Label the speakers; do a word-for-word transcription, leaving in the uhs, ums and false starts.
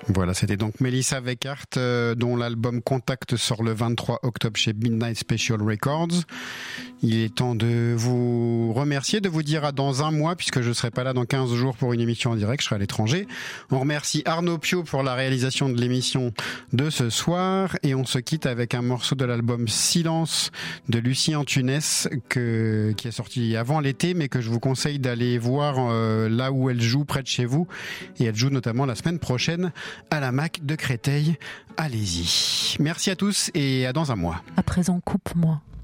Speaker 1: Voilà, c'était donc Melissa Weckert, euh, dont l'album Contact sort le vingt-trois octobre chez Midnight Special Records. Il est temps de vous remercier, de vous dire à dans un mois, puisque je ne serai pas là dans quinze jours pour une émission en direct, je serai à l'étranger. On remercie Arnaud Pio pour la réalisation de l'émission de ce soir, et on se quitte avec un morceau de l'album Silence de Lucie Antunes, que, qui est sorti avant l'été, mais que je vous conseille d'aller voir euh, là où elle joue, près de chez vous, et elle joue notamment la semaine prochaine à la Mac de Créteil. Allez-y. Merci à tous et à dans un mois.
Speaker 2: À présent, coupe-moi.